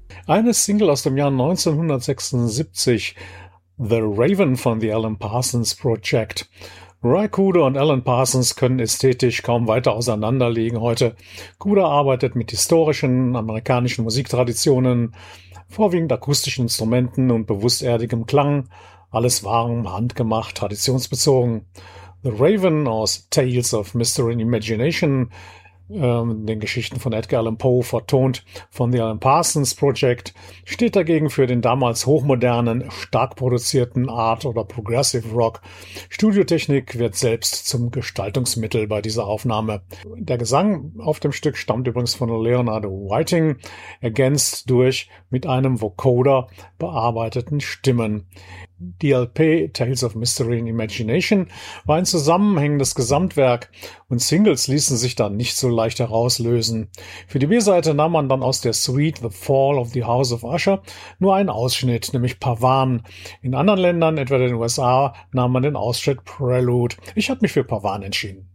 Eine Single aus dem Jahr 1976, The Raven von The Alan Parsons Project. Ry Cooder und Alan Parsons können ästhetisch kaum weiter auseinanderliegen heute. Cooder arbeitet mit historischen amerikanischen Musiktraditionen, vorwiegend akustischen Instrumenten und bewusst erdigem Klang. Alles warm, handgemacht, traditionsbezogen. The Raven aus Tales of Mystery and Imagination, den Geschichten von Edgar Allan Poe, vertont von The Alan Parsons Project, steht dagegen für den damals hochmodernen, stark produzierten Art- oder Progressive Rock. Studiotechnik wird selbst zum Gestaltungsmittel bei dieser Aufnahme. Der Gesang auf dem Stück stammt übrigens von Leonard Whiting, ergänzt durch mit einem Vocoder bearbeiteten Stimmen. Die LP Tales of Mystery and Imagination war ein zusammenhängendes Gesamtwerk und Singles ließen sich dann nicht so leicht herauslösen. Für die B-Seite nahm man dann aus der Suite The Fall of the House of Usher nur einen Ausschnitt, nämlich Pavan. In anderen Ländern, etwa den USA, nahm man den Ausschnitt Prelude. Ich habe mich für Pavan entschieden.